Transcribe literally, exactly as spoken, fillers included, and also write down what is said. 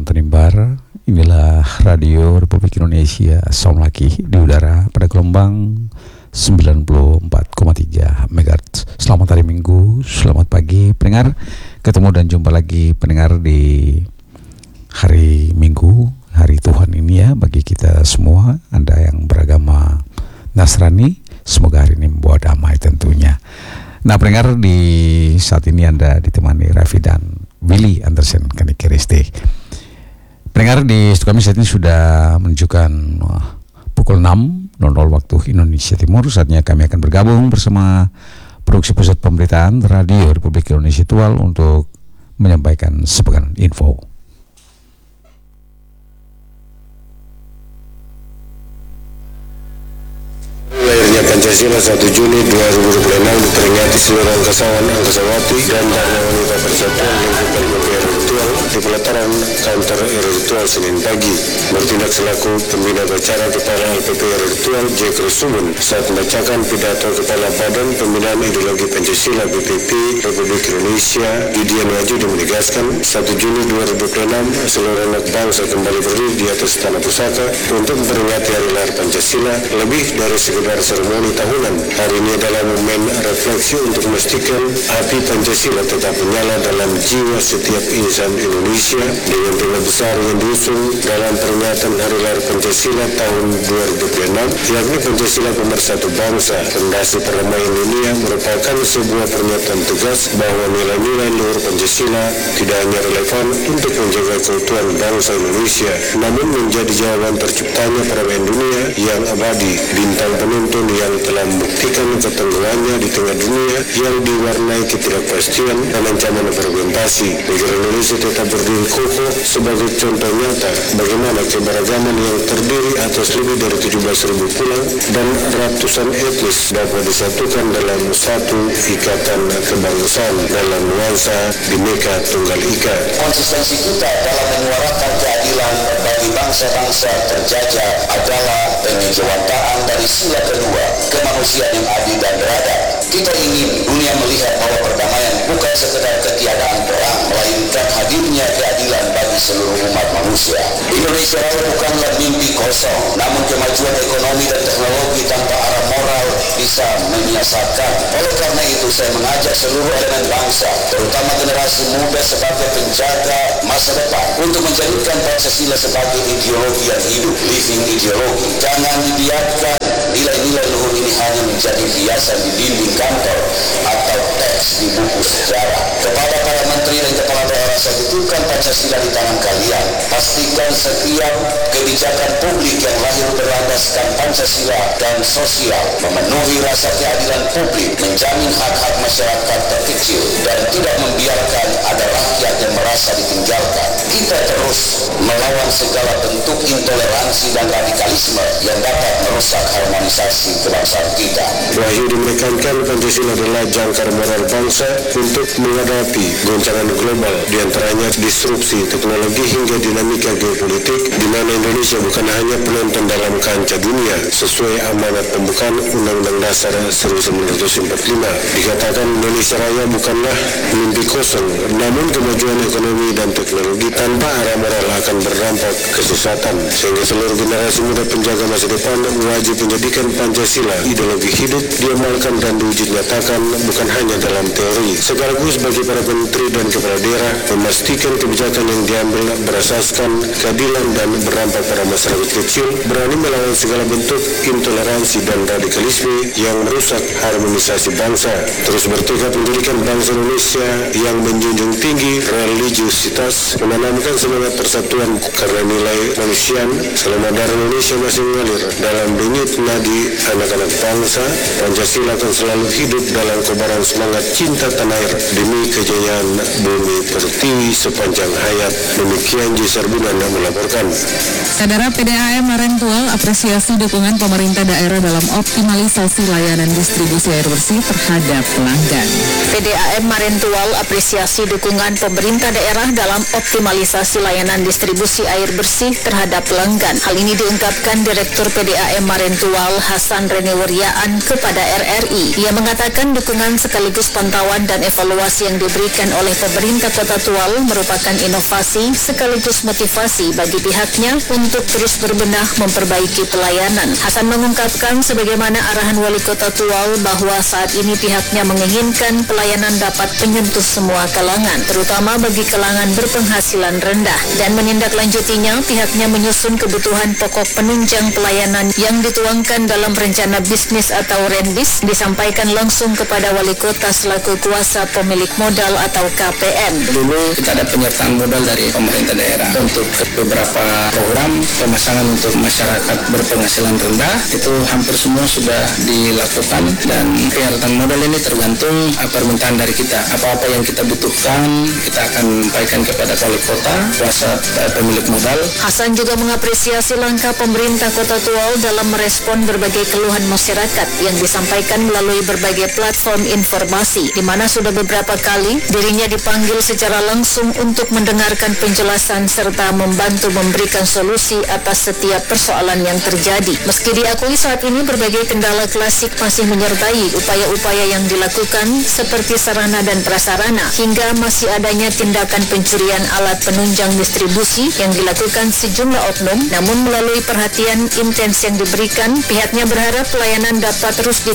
Salam Tenimbar. Inilah Radio Republik Indonesia Sound lagi di udara pada gelombang sembilan puluh empat koma tiga megahertz. Selamat hari Minggu, selamat pagi pendengar. Ketemu dan jumpa lagi pendengar di hari Minggu, hari Tuhan ini ya bagi kita semua. Anda yang beragama Nasrani, semoga hari ini membawa damai tentunya. Nah pendengar, di saat ini Anda ditemani Raffi dan Willy Andersen Kanikeristi. Pendengar, di studio kami saat ini sudah menunjukkan uh, pukul enam waktu Indonesia Timur. Saatnya kami akan bergabung bersama Produksi Pusat Pemberitaan Radio Republik Indonesia Tual untuk menyampaikan sepekan info. Lahirnya Pancasila satu Juni dua ribu dua puluh enam diperingati seluruh angkasawan, angkasawati dan Dharma Wanita Persatuan Lingkup L P P Ritual di pelataran kantor Ritual Senin pagi. Bertindak selaku pembina acara Kepala L P P Ritual J. Krusubun saat membacakan pidato Kepala Badan Pembinaan Ideologi Pancasila B P P Republik Indonesia, Didian Wahyudi menegaskan satu Juni dua ribu dua puluh enam seluruh anak bangsa kembali berdiri di atas tanah pusaka untuk memperingati hari lahir Pancasila lebih dari sekedar seremoni tahunan. Hari ini adalah momen refleksi untuk memastikan api Pancasila tetap menyala dalam jiwa setiap insan Indonesia dengan tema besar yang diusung dalam peringatan Hari Lahir Pancasila tahun dua ribu dua puluh enam, yakni Pancasila pemersatu bangsa, fondasi perdamaian dunia, merupakan sebuah pernyataan tegas bahwa nilai-nilai luhur Pancasila tidak hanya relevan untuk menjaga keutuhan bangsa Indonesia, namun menjadi jawaban terciptanya perdamaian dunia yang abadi. Bintang penuntun yang telah membuktikan ketenggelamnya di tengah dunia yang diwarnai ketidakpastian dan ancaman fragmentasi. Negara Indonesia tetap berdiri kokoh sebagai contoh nyata bagaimana keberagaman yang terdiri atas lebih dari tujuh belas ribu pulau dan ratusan etnis dapat disatukan dalam satu ikatan kebangsaan dalam nuansa Bhinneka Tunggal Ika. Konsistensi kita dalam menyuarakan keadilan bagi bangsa-bangsa terjajah adalah pengejawantahan dari sila kedua, kemanusiaan yang adil dan beradab. Kita ingin dunia melihat bahwa perdamaian bukan sekedar ketiadaan perang, melainkan hadirnya keadilan bagi seluruh umat manusia. Indonesia Raya bukanlah mimpi kosong, namun kemajuan ekonomi dan teknologi tanpa arah moral bisa menyiasatkan. Oleh karena itu, saya mengajak seluruh elemen bangsa, terutama generasi muda sebagai penjaga masa depan, untuk menjadikan Pancasila sebagai ideologi yang hidup, living ideologi. Jangan dibiarkan nilai-nilai luhur ini hanya menjadi hiasan di dinding kantor atau teks di buku sejarah. Kepada para menteri dan kepala daerah, saya titipkan Pancasila di tangan kalian. Pastikan setiap kebijakan publik yang lahir berlandaskan Pancasila dan sosial, memenuhi rasa keadilan publik, menjamin hak-hak masyarakat terkecil, dan tidak membiarkan ada rakyat yang merasa ditinggalkan. Kita terus melawan segala bentuk intoleransi dan radikalisme yang dapat merusak harmonisasi kebangsaan kita. Wahyudi menekankan Pancasila adalah jangkar moral bangsa untuk menghadapi goncangan global, diantaranya disrupsi teknologi hingga dinamika geopolitik, di mana Indonesia bukan hanya penonton dalam kancah dunia. Sesuai amanat pembukaan Undang-Undang Dasar seribu sembilan ratus empat puluh lima, dikatakan Indonesia Raya bukanlah mimpi kosong, namun kemajuan ekonomi dan teknologi tanpa arah moral akan berdampak kesesatan, sehingga seluruh generasi muda penjaga masa depan wajib menjadikan Pancasila ideologi hidup, diamalkan dan diwujud nyatakan bukan hanya dalam teori. Sekaligus bagi para menteri dan kepala daerah memastikan kebijakan yang diambil berasaskan keadilan dan berdampak pada masyarakat kecil, berani melawan segala bentuk intoleransi dan radikalisme yang merusak harmonisasi bangsa, terus bertekad menjadikan bangsa Indonesia yang menjunjung tinggi religiusitas, menanamkan semangat persatuan karena nilai kemanusiaan selama darah Indonesia masih mengalir dalam denyut nadi anak-anak bangsa. Pancasila akan selalu hidup dalam kobaran semangat cinta tanah air demi kejayaan bumi pertiwi sepanjang hayat. Demikian J. Sarbunanda melaporkan. Saudara, P D A M Marentual apresiasi dukungan pemerintah daerah dalam optimalisasi layanan distribusi air bersih terhadap pelanggan. P D A M Marentual apresiasi dukungan pemerintah daerah dalam optimalisasi optimalisasi layanan distribusi air bersih terhadap pelanggan. Hal ini diungkapkan Direktur P D A M Marentual Hasan Reneweriaan kepada R R I. Ia mengatakan dukungan sekaligus pantauan dan evaluasi yang diberikan oleh pemerintah Kota Tual merupakan inovasi sekaligus motivasi bagi pihaknya untuk terus berbenah memperbaiki pelayanan. Hasan mengungkapkan sebagaimana arahan Wali Kota Tual bahwa saat ini pihaknya menginginkan pelayanan dapat menyentuh semua kalangan, terutama bagi kalangan berpenghasilan rendah, dan menindaklanjutinya pihaknya menyusun kebutuhan pokok penunjang pelayanan yang dituangkan dalam rencana bisnis atau Renbis disampaikan langsung kepada Wali Kota selaku kuasa pemilik modal atau K P M. Dulu kita ada penyertaan modal dari pemerintah daerah untuk beberapa program pemasangan untuk masyarakat berpenghasilan rendah, itu hampir semua sudah dilakukan, dan penyertaan modal ini tergantung permintaan dari kita. Apa-apa yang kita butuhkan kita akan sampaikan kepada Wali Kota, kuasa pemilik modal. Hasan juga mengapresiasi langkah pemerintah Kota Tual dalam merespon berbagai keluhan masyarakat yang disampaikan melalui berbagai platform informasi, di mana sudah beberapa kali dirinya dipanggil secara langsung untuk mendengarkan penjelasan serta membantu memberikan solusi atas setiap persoalan yang terjadi. Meski diakui saat ini berbagai kendala klasik masih menyertai upaya-upaya yang dilakukan seperti sarana dan prasarana, hingga masih adanya tindakan pencurian alat penunjang distribusi yang dilakukan sejumlah oknum, namun melalui perhatian intens yang diberikan, pihaknya berharap pelayanan dapat terus